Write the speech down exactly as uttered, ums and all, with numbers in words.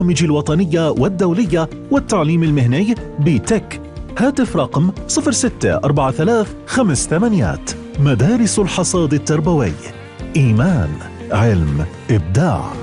البرامج الوطنية والدولية والتعليم المهني بتك. هاتف رقم صفر ستة أربعة ثلاث خمس ثمانيات. مدارس الحصاد التربوي، إيمان، علم، إبداع.